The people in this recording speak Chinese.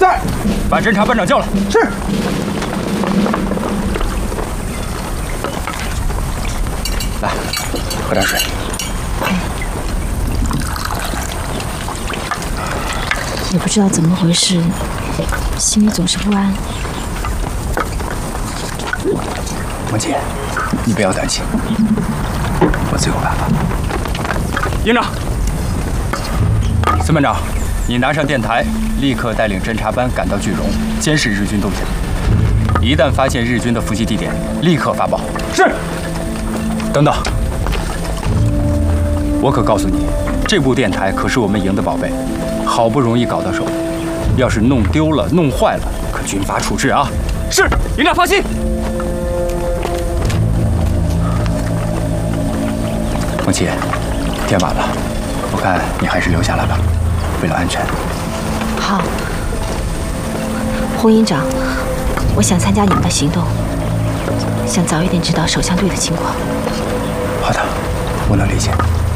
在。 把侦察班长叫来。 是。来，喝点水。 也不知道怎么回事，心里总是不安。 梦姐，你不要担心，我自有办法。 营长，孙班长，你拿上电台，立刻带领侦察班赶到句容，监视日军动静。一旦发现日军的伏击地点，立刻发报。 是。 等等，我可告诉你，这部电台可是我们营的宝贝。 好不容易搞到手，要是弄丢了、弄坏了，可军法处置啊！是，营长放心。梦琪，天晚了，我看你还是留下来吧，为了安全。 好，洪营长，我想参加你们的行动，想早一点知道首相队的情况。 好的，我能理解。